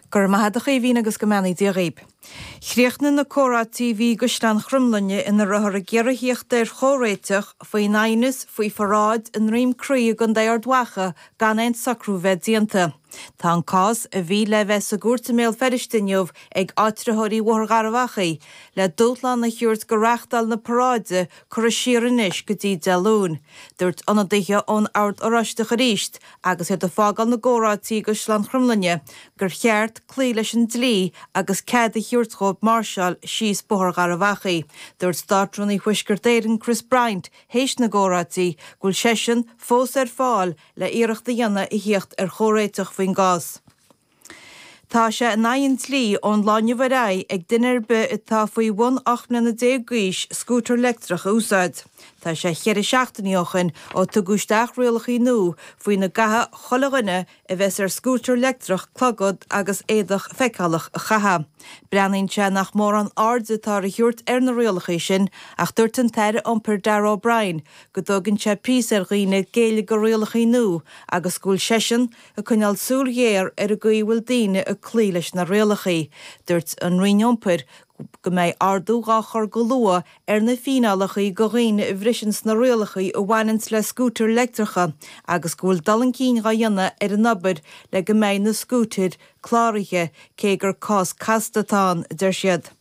gur maithadach é bhín agus go meanaí dí réib. Chríochna na Córa TV Guslan Chrumlanne ina ruthar a gearrahíocht ar chóréiteach faoi nainus faoi faráid in rím crí gan daor dwacha gan ein sacrú bheith Tá an cás a bhí le bheith a gúirta méal feristiniuh ag áitrithirí Mhorgharawachaí le dútlan na chiúirt go reachtal na paráide chur a siaranis go dtí dealún. Dúirt anadaithe ón ard oráisteach a ríist agus head a fágal na Górátí Guslan Chrumlanne gur cheart clí leis an dlí agus cead a chiúirtchóp Marshall síos Mhorgharawachaí. Dúirt startrúnaí huisgur déireann Chris Bryant héis na Górátí gúil sesin fós ar fáil le iireachta dhéanana i híocht ar chóréiteach faoin gás. Tá sé 9 slí ón láinehhará ag duine be atá faoi 1.8 gúis scútar leictrach úsáid. Tá sé cheir seachtaíochan ó tugúisteach rialachaí nó faoi na gatha cholaghine a bheits ar scútar leictrach clogad agus éadach feicalach a chatha. Breanaíonn sé nach mór an ard atá a thuirt ar na rialachaí sin ach dúirt an teire iompar Darragh O'Brien go dtugann sé pís ar ghaoine géala go rialachaí nó agus gúil sesin a chuineál súlgéir ar a gcuidhfuil daoine a clí leis na rialachaí. Dúirt an rion iompar go méid ardú gachar go lua ar na fínálachaí go ghaoine i bhrisins na rialachaí ó bhainint le scútar leictracha agus gúil dalan cín ga dhéanana ar an nabair le go méid na scútar chláirithe cé gur cás castatán der siad.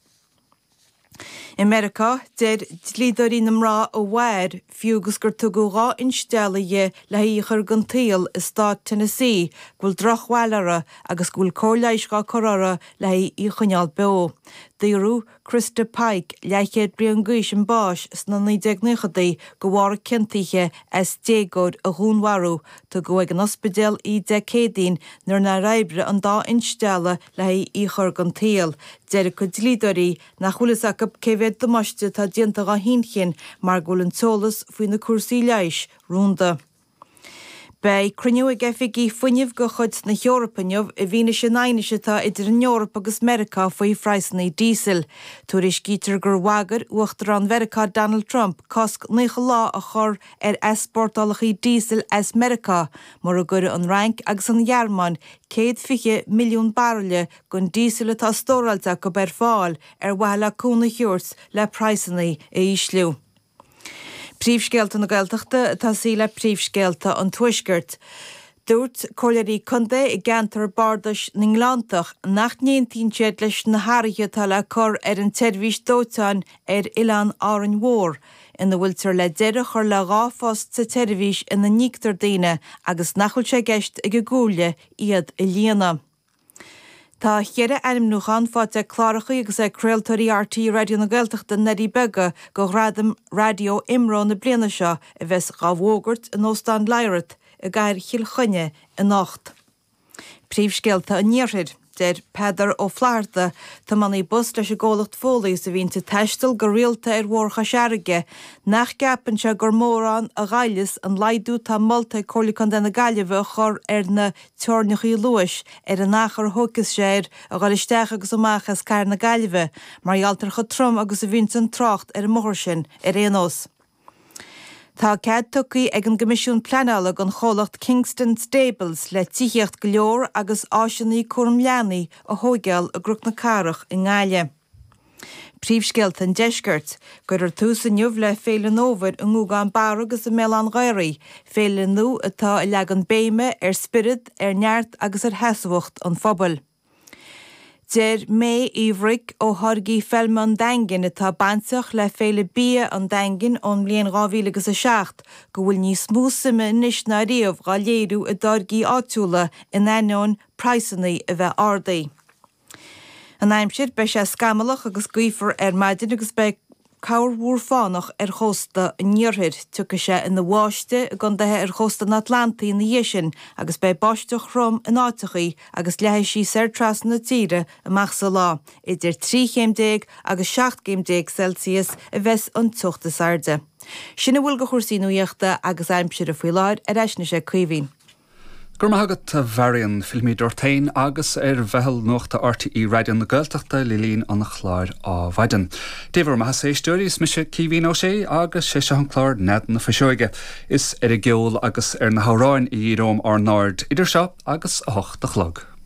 In America, der lídarí na mrá ó bhair fiúgus gur tugu rá instealaithe le íochar gan taal i Stát Tennessee gúil drochhhailere agus gúil cóirleisgá chorara le í chuneal beo. Díorú Krista Pike leichéad brion gúis an báis sna 19 go bhhar cintaithe dégód a dhúnharú tu go ag an ospidéal í decédín nar na raibre an dá insteala le íochar gan taal. Deir go lídarí nach chulasach céhhéad domáiste tá dianta a hínchin mar gúil an tólas faoin na cuasaí leis rúnda. Bei cruniú a gefigí fuineh go chud na Heorpaineh a bhína sé nainise idir an Eorp agus America faoi freisannaí dísel. Tuairis gítar gur wagar uachtar an Mheiriceá Donald Trump cosc nícha lá a chur ar esportálachaí dísel as Mheiriceá mar a gur an rank agus an Ghearmáin 150 milliún barraile gon dísel atá stóralta go ber fáil ar bhaile cúna thuirt le preisannaí a ísliú. Príomhscéalta na Gaeltachta tá sí le príomhscéalta an tuaisgurt. Dúirt Coilearí Conde i gceantar bardais na Nglántaach nach 19 leis na hairithe tá le cur ar an teirmhís dóiteáin ar Oileán Árainn Mhór. Ina bhfuiltar le deireadh chur le ráfást sa teirmhís ina níoctar daoine agus nachfuil sé gceist ag go gúile iad i líana. Tá cheire aimnúchan fáte chlárachaí agus ag creaaltarí RT Radio na Gaeltachta Nedí Bega go radam radio imró na bliana seo a bheits gábhógurt in Óstán Leiret a gaiir chiilchunne in nacht. Príomhscéalta a níorthir, der Pedar ó Phláirte tá manaí bus leis a ggólacht fólaí sa bhín sa teistil go rialta ar mhórcha searige nach gapan se gur mórán a gaiilis an laidú tá molta cóirlacan den na Gaillimhe chur ar na teornachaí luais ar an nachar thugus séir a gáilisteach agus amachchas cair na Gaillimhe mar altar chu trom agus a bhín san trácht ar mór sin ar éonós. Tá cead tucaí ag an Gomisiún Pleanála an cholacht Kingston Stables le tíocht go leor agus áisinaí cuairmleanaí a thógáil a grúch na carach in Ngáile. Príomhscéalta an deisgurt gur ar túsa nniuh le féile nómhair an ngúgáin bar agus a mé an ghairí, féile nó atá i legan béime ar spirid ar neart agus ar heasmhacht an phobal. Der mé íhric ó thorgaí felma an dangin atá baintach le féile bí an dangin ón blion 2007 go bhfuil níos smúsime níos na riamh gá léirú a dorgaí áitiúla in ainneoin preisannaí a bheith ardaí. An aimsir be sé scamalach agus gcuifar ar maidin agus be cabhar mhór fánach ar chósta in níorthir tucha sé ina bháiste a gcuideithe ar chósta na Atlantaí na dhéisin agus be báisteach rom in áitichaí agus leithéidh sí séir tras na tíre amach sa lá, idir 3 agus 7 Celsius a bheits an tuachtas airde. Sinna bhfuil go chósaí nuíochta agus aimsir a faoi láir ar eisna sé cuimhín. Gur maithagad bharian filmí dortain agus ar bhehel nuachta RTE Radio na Gaeltachta lilín an chláir á bhaiden. Déhar maithe séisteúirí mis cíhín ó sé agus sé an chláir net na faisiúige is ar a gceol agus ar na háráin í róm ar náird idir seo agus 8 chlog.